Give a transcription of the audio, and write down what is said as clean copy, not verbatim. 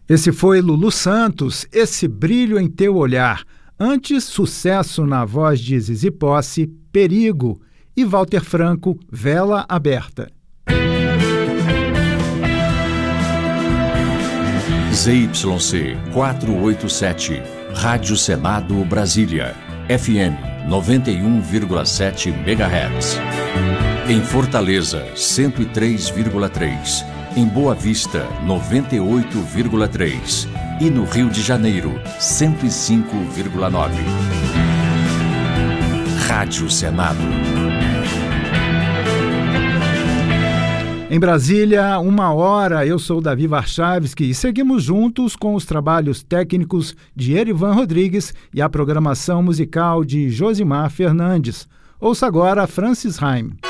Esse foi Lulu Santos, Esse Brilho em Teu Olhar. Antes, sucesso na voz de Zizi Posse, Perigo. E Walter Franco, Vela Aberta. ZYC 487, Rádio Senado Brasília, FM 91,7 MHz. Em Fortaleza, 103,3. Em Boa Vista, 98,3. E no Rio de Janeiro, 105,9. Rádio Senado. Em Brasília, 1h. Eu sou Davi Warchavski e seguimos juntos com os trabalhos técnicos de Erivan Rodrigues e a programação musical de Josimar Fernandes. Ouça agora Francis Haim.